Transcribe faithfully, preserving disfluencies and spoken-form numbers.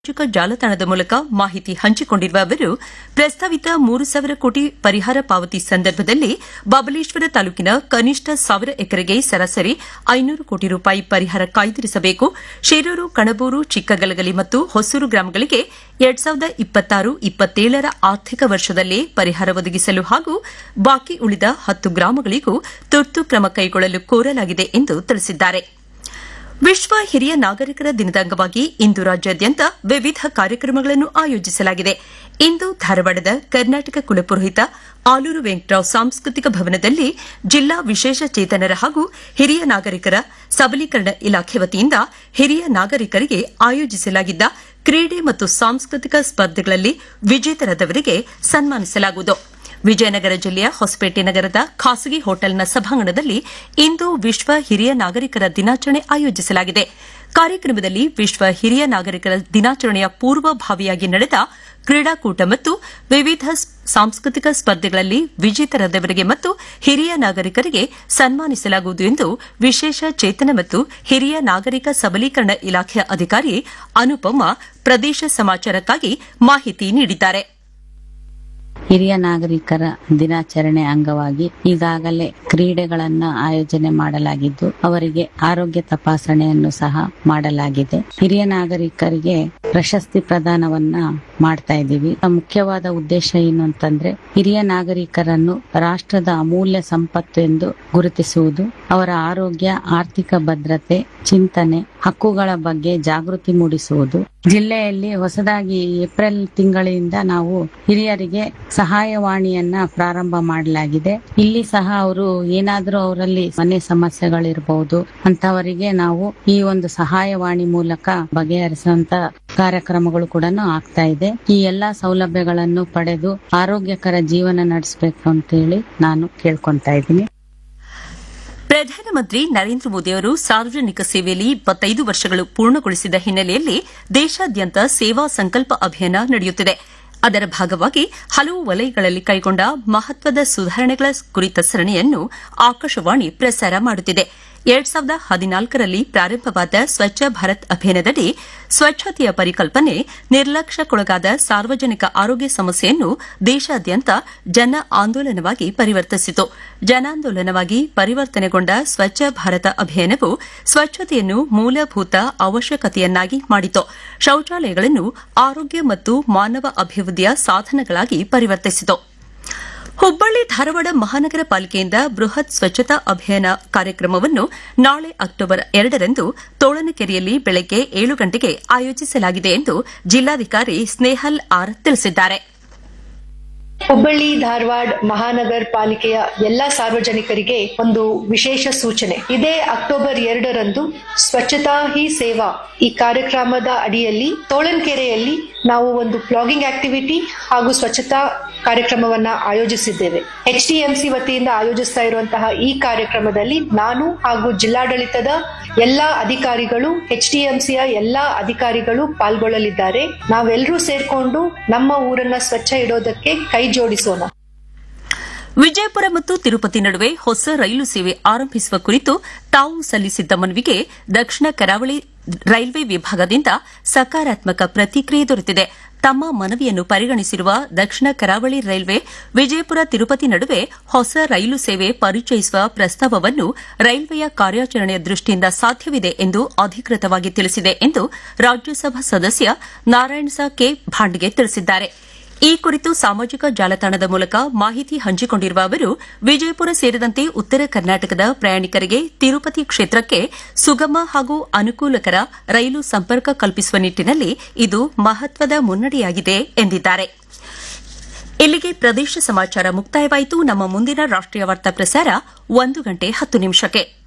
ಸಾಮಾಜಿಕ ಜಾಲತಾಣದ ಮೂಲಕ ಮಾಹಿತಿ ಹಂಚಿಕೊಂಡಿರುವ ಅವರು ಪ್ರಸ್ತಾವಿತ ಮೂರು ಸಾವಿರ ಕೋಟಿ ಪರಿಹಾರ ಪಾವತಿ ಸಂದರ್ಭದಲ್ಲಿ ಬಬಲೇಶ್ವರ ತಾಲೂಕಿನ ಕನಿಷ್ಠ ಸಾವಿರ ಎಕರೆಗೆ ಸರಾಸರಿ ಐನೂರು ಕೋಟಿ ರೂಪಾಯಿ ಪರಿಹಾರ ಕಾಯ್ದಿರಿಸಬೇಕು. ಶೇರೂರು, ಕಣಬೂರು, ಚಿಕ್ಕಗಲಗಲಿ ಮತ್ತು ಹೊಸೂರು ಗ್ರಾಮಗಳಿಗೆ ಎರಡ್ ಸಾವಿರದ ಇಪ್ಪತ್ತಾರು ಇಪ್ಪತ್ತೇಳರ ಆರ್ಥಿಕ ವರ್ಷದಲ್ಲೇ ಪರಿಹಾರ ಒದಗಿಸಲು ಹಾಗೂ ಬಾಕಿ ಉಳಿದ ಹತ್ತು ಗ್ರಾಮಗಳಿಗೂ ತುರ್ತು ಕ್ರಮ ಕೈಗೊಳ್ಳಲು ಕೋರಲಾಗಿದೆ ಎಂದು ತಿಳಿಸಿದ್ದಾರೆ. ವಿಶ್ವ ಹಿರಿಯ ನಾಗರಿಕರ ದಿನದ ಅಂಗವಾಗಿ ಇಂದು ರಾಜ್ಯಾದ್ಯಂತ ವಿವಿಧ ಕಾರ್ಯಕ್ರಮಗಳನ್ನು ಆಯೋಜಿಸಲಾಗಿದೆ. ಇಂದು ಧಾರವಾಡದ ಕರ್ನಾಟಕ ಕುಲಪುರೋಹಿತ ಆಲೂರು ವೆಂಕಟರಾವ್ ಸಾಂಸ್ಕೃತಿಕ ಭವನದಲ್ಲಿ ಜಿಲ್ಲಾ ವಿಶೇಷ ಚೇತನರ ಹಾಗೂ ಹಿರಿಯ ನಾಗರಿಕರ ಸಬಲೀಕರಣ ಇಲಾಖೆ ವತಿಯಿಂದ ಹಿರಿಯ ನಾಗರಿಕರಿಗೆ ಆಯೋಜಿಸಲಾಗಿದ್ದ ಕ್ರೀಡೆ ಮತ್ತು ಸಾಂಸ್ಕೃತಿಕ ಸ್ಪರ್ಧೆಗಳಲ್ಲಿ ವಿಜೇತರಾದವರಿಗೆ ಸನ್ಮಾನಿಸಲಾಗುವುದು. ವಿಜಯನಗರ ಜಿಲ್ಲೆಯ ಹೊಸಪೇಟೆ ನಗರದ ಖಾಸಗಿ ಹೋಟೆಲ್ನ ಸಭಾಂಗಣದಲ್ಲಿ ಇಂದು ವಿಶ್ವ ಹಿರಿಯ ನಾಗರಿಕರ ದಿನಾಚರಣೆ ಆಯೋಜಿಸಲಾಗಿದೆ. ಕಾರ್ಯಕ್ರಮದಲ್ಲಿ ವಿಶ್ವ ಹಿರಿಯ ನಾಗರಿಕರ ದಿನಾಚರಣೆಯ ಪೂರ್ವಭಾವಿಯಾಗಿ ನಡೆದ ಕ್ರೀಡಾಕೂಟ ಮತ್ತು ವಿವಿಧ ಸಾಂಸ್ಕೃತಿಕ ಸ್ಪರ್ಧೆಗಳಲ್ಲಿ ವಿಜೇತರಾದವರಿಗೆ ಮತ್ತು ಹಿರಿಯ ನಾಗರಿಕರಿಗೆ ಸನ್ಮಾನಿಸಲಾಗುವುದು ಎಂದು ವಿಶೇಷ ಚೇತನ ಮತ್ತು ಹಿರಿಯ ನಾಗರಿಕ ಸಬಲೀಕರಣ ಇಲಾಖೆಯ ಅಧಿಕಾರಿ ಅನುಪಮ ಪ್ರದೇಶ ಸಮಾಚಾರಕ್ಕಾಗಿ ಮಾಹಿತಿ ನೀಡಿದ್ದಾರೆ. ಹಿರಿಯ ನಾಗರಿಕರ ದಿನಾಚರಣೆ ಅಂಗವಾಗಿ ಈಗಾಗಲೇ ಕ್ರೀಡೆಗಳನ್ನು ಆಯೋಜನೆ ಮಾಡಲಾಗಿದ್ದು ಅವರಿಗೆ ಆರೋಗ್ಯ ತಪಾಸಣೆಯನ್ನು ಸಹ ಮಾಡಲಾಗಿದೆ. ಹಿರಿಯ ನಾಗರಿಕರಿಗೆ ಪ್ರಶಸ್ತಿ ಪ್ರದಾನವನ್ನ ಮಾಡ್ತಾ ಇದ್ದೀವಿ. ಮುಖ್ಯವಾದ ಉದ್ದೇಶ ಏನು ಅಂತಂದ್ರೆ ಹಿರಿಯ ನಾಗರಿಕರನ್ನು ರಾಷ್ಟ್ರದ ಅಮೂಲ್ಯ ಸಂಪತ್ತು ಎಂದು ಗುರುತಿಸುವುದು, ಅವರ ಆರೋಗ್ಯ, ಆರ್ಥಿಕ ಭದ್ರತೆ, ಚಿಂತನೆ, ಹಕ್ಕುಗಳ ಬಗ್ಗೆ ಜಾಗೃತಿ ಮೂಡಿಸುವುದು. ಜಿಲ್ಲೆಯಲ್ಲಿ ಹೊಸದಾಗಿ ಏಪ್ರಿಲ್ ತಿಂಗಳಿಂದ ನಾವು ಹಿರಿಯರಿಗೆ ಸಹಾಯವಾಣಿಯನ್ನ ಪ್ರಾರಂಭ ಮಾಡಲಾಗಿದೆ. ಇಲ್ಲಿ ಸಹ ಅವರು ಏನಾದರೂ ಅವರಲ್ಲಿ ಮನೆ ಸಮಸ್ಯೆಗಳಿರಬಹುದು ಅಂತವರಿಗೆ ನಾವು ಈ ಒಂದು ಸಹಾಯವಾಣಿ ಮೂಲಕ ಬಗೆಹರಿಸುವಂತ ಕಾರ್ಯಕ್ರಮಗಳು ಕೂಡ ಆಗ್ತಾ ಇದೆ. ಈ ಎಲ್ಲಾ ಸೌಲಭ್ಯಗಳನ್ನು ಪಡೆದು ಆರೋಗ್ಯಕರ ಜೀವನ ನಡೆಸಬೇಕು ಅಂತ ಹೇಳಿ ನಾನು ಕೇಳ್ಕೊಂತಾ ಇದ್ದೀನಿ. ಪ್ರಧಾನಮಂತ್ರಿ ನರೇಂದ್ರ ಮೋದಿ ಅವರು ಸಾರ್ವಜನಿಕ ಸೇವೆಯಲ್ಲಿ ಇಪ್ಪತ್ತೈದು ವರ್ಷಗಳು ಪೂರ್ಣಗೊಳಿಸಿದ ಹಿನ್ನೆಲೆಯಲ್ಲಿ ದೇಶಾದ್ಯಂತ ಸೇವಾ ಸಂಕಲ್ಪ ಅಭಿಯಾನ ನಡೆಯುತ್ತಿದೆ. ಅದರ ಭಾಗವಾಗಿ ಹಲವು ವಲಯಗಳಲ್ಲಿ ಕೈಗೊಂಡ ಮಹತ್ವದ ಸುಧಾರಣೆಗಳ ಕುರಿತ ಸರಣಿಯನ್ನು ಆಕಾಶವಾಣಿ ಪ್ರಸಾರ ಮಾಡುತ್ತಿದೆ. ಎರಡ್ ಸಾವಿರದ ಹದಿನಾಲ್ಕರಲ್ಲಿ ಪ್ರಾರಂಭವಾದ ಸ್ವಚ್ಛ ಭಾರತ್ ಅಭಿಯಾನದಡಿ ಸ್ವಚ್ಛತೆಯ ಪರಿಕಲ್ಪನೆ ನಿರ್ಲಕ್ಷ್ಯಕ್ಕೊಳಗಾದ ಸಾರ್ವಜನಿಕ ಆರೋಗ್ಯ ಸಮಸ್ಯೆಯನ್ನು ದೇಶಾದ್ಯಂತ ಜನ ಆಂದೋಲನವಾಗಿ ಪರಿವರ್ತಿಸಿತು. ಜನಾಂದೋಲನವಾಗಿ ಪರಿವರ್ತನೆಗೊಂಡ ಸ್ವಚ್ಛ ಭಾರತ ಅಭಿಯಾನವು ಸ್ವಚ್ಛತೆಯನ್ನು ಮೂಲಭೂತ ಅವಶ್ಯಕತೆಯನ್ನಾಗಿ ಮಾಡಿತು. ಶೌಚಾಲಯಗಳನ್ನು ಆರೋಗ್ಯ ಮತ್ತು ಮಾನವ ಅಭಿವೃದ್ಧಿಯ ಸಾಧನಗಳಾಗಿ ಪರಿವರ್ತಿಸಿತು. ಹುಬ್ಬಳ್ಳಿ ಧಾರವಾಡ ಮಹಾನಗರ ಪಾಲಿಕೆಯಿಂದ ಬೃಹತ್ ಸ್ವಚ್ಛತಾ ಅಭಿಯಾನ ಕಾರ್ಯಕ್ರಮವನ್ನು ನಾಳೆ ಅಕ್ಟೋಬರ್ ಎರಡರಂದು ತೋಳನಕೆರೆಯಲ್ಲಿ ಬೆಳಗ್ಗೆ ಏಳು ಗಂಟೆಗೆ ಆಯೋಜಿಸಲಾಗಿದೆ ಎಂದು ಜಿಲ್ಲಾಧಿಕಾರಿ ಸ್ನೇಹಲ್ ಆರ್ ತಿಳಿಸಿದ್ದಾರೆ. ಹುಬ್ಬಳ್ಳಿ ಧಾರವಾಡ ಮಹಾನಗರ ಪಾಲಿಕೆಯ ಎಲ್ಲಾ ಸಾರ್ವಜನಿಕರಿಗೆ ಒಂದು ವಿಶೇಷ ಸೂಚನೆ. ಇದೇ ಅಕ್ಟೋಬರ್ ಎರಡರಂದು ಸ್ವಚ್ಛತಾ ಹಿ ಸೇವಾ ಈ ಕಾರ್ಯಕ್ರಮದ ಅಡಿಯಲ್ಲಿ ತೋಳನಕೆರೆಯಲ್ಲಿ ನಾವು ಒಂದು ಪ್ಲಾಗಿಂಗ್ ಆಕ್ಟಿವಿಟಿ ಹಾಗೂ ಸ್ವಚ್ಛತಾ ಕಾರ್ಯಕ್ರಮವನ್ನ ಆಯೋಜಿಸಿದ್ದೇವೆ. ಎಚ್ ಡಿ ಎಂ ಸಿ ವತಿಯಿಂದ ಆಯೋಜಿಸ್ತಾ ಇರುವಂತಹ ಈ ಕಾರ್ಯಕ್ರಮದಲ್ಲಿ ನಾನು ಹಾಗೂ ಜಿಲ್ಲಾಡಳಿತದ ಎಲ್ಲಾ ಅಧಿಕಾರಿಗಳು, ಎಚ್ ಡಿ ಎಂ ಸಿಯ ಎಲ್ಲಾ ಅಧಿಕಾರಿಗಳು ಪಾಲ್ಗೊಳ್ಳಲಿದ್ದಾರೆ. ನಾವೆಲ್ಲರೂ ಸೇರ್ಕೊಂಡು ನಮ್ಮ ಊರನ್ನ ಸ್ವಚ್ಛ ಇಡೋದಕ್ಕೆ ಕೈ ಜೋಡಿಸೋಣ. ವಿಜಯಪುರ ಮತ್ತು ತಿರುಪತಿ ನಡುವೆ ಹೊಸ ರೈಲು ಸೇವೆ ಆರಂಭಿಸುವ ಕುರಿತು ತಾವು ಸಲ್ಲಿಸಿದ್ದ ಮನವಿಗೆ ದಕ್ಷಿಣ ಕರಾವಳಿ ರೈಲ್ವೆ ವಿಭಾಗದಿಂದ ಸಕಾರಾತ್ಮಕ ಪ್ರತಿಕ್ರಿಯೆ ದೊರೆತಿದೆ. ತಮ್ಮ ಮನವಿಯನ್ನು ಪರಿಗಣಿಸಿರುವ ದಕ್ಷಿಣ ಕರಾವಳಿ ರೈಲ್ವೆ ವಿಜಯಪುರ ತಿರುಪತಿ ನಡುವೆ ಹೊಸ ರೈಲು ಸೇವೆ ಪರಿಚಯಿಸುವ ಪ್ರಸ್ತಾವವನ್ನು ರೈಲ್ವೆಯ ಕಾರ್ಯಾಚರಣೆಯ ದೃಷ್ಟಿಯಿಂದ ಸಾಧ್ಯವಿದೆ ಎಂದು ಅಧಿಕೃತವಾಗಿ ತಿಳಿಸಿದೆ ಎಂದು ರಾಜ್ಯಸಭಾ ಸದಸ್ಯ ನಾರಾಯಣಸ ಕೆ ಭಾಂಡ್ಗೆ ತಿಳಿಸಿದ್ದಾರೆ. ಈ ಕುರಿತು ಸಾಮಾಜಿಕ ಜಾಲತಾಣದ ಮೂಲಕ ಮಾಹಿತಿ ಹಂಚಿಕೊಂಡಿರುವ ಅವರು ವಿಜಯಪುರ ಸೇರಿದಂತೆ ಉತ್ತರ ಕರ್ನಾಟಕದ ಪ್ರಯಾಣಿಕರಿಗೆ ತಿರುಪತಿ ಕ್ಷೇತ್ರಕ್ಕೆ ಸುಗಮ ಹಾಗೂ ಅನುಕೂಲಕರ ರೈಲು ಸಂಪರ್ಕ ಕಲ್ಪಿಸುವ ನಿಟ್ಟಿನಲ್ಲಿ ಇದು ಮಹತ್ವದ ಮುನ್ನಡೆಯಾಗಿದೆ ಎಂದಿದ್ದಾರೆ. ಇಲ್ಲಿಗೆ ಪ್ರದೇಶ ಸಮಾಚಾರ ಮುಕ್ತಾಯವಾಯಿತು. ನಮ್ಮ ಮುಂದಿನ ರಾಷ್ಟೀಯ ವಾರ್ತಾ ಪ್ರಸಾರ ಒಂದು ಗಂಟೆ ಹತ್ತು ನಿಮಿಷಕ್ಕೆ.